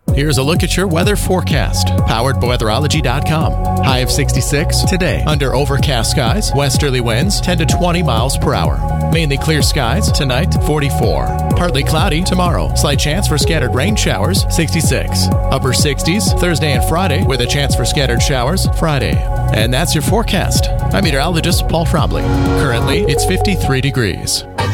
Here's a look at your weather forecast, powered by weatherology.com. High of 66 today. Under overcast skies, westerly winds 10 to 20 miles per hour. Mainly clear skies tonight, 44. Partly cloudy tomorrow. Slight chance for scattered rain showers, 66. Upper 60s Thursday and Friday with a chance for scattered showers Friday. And that's your forecast. I'm meteorologist Paul Frombley. Currently, it's 53 degrees.